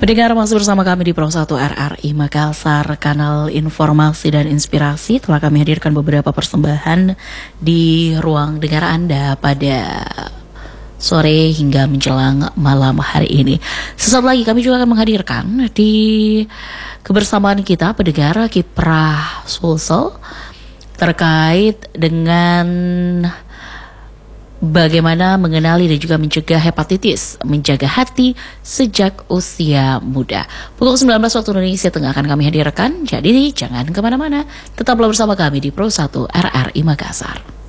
Pendengar masih bersama kami di Pro 1 RRI Makassar, kanal informasi dan inspirasi. Telah kami hadirkan beberapa persembahan di ruang dengar Anda pada sore hingga menjelang malam hari ini. Sesaat lagi kami juga akan menghadirkan di kebersamaan kita pendengar kiprah Sulsel terkait dengan bagaimana mengenali dan juga mencegah hepatitis, menjaga hati sejak usia muda. Pukul 19 waktu Indonesia Tengah akan kami hadirkan. Jadi jangan kemana-mana, tetaplah bersama kami di Pro 1 RRI Makassar.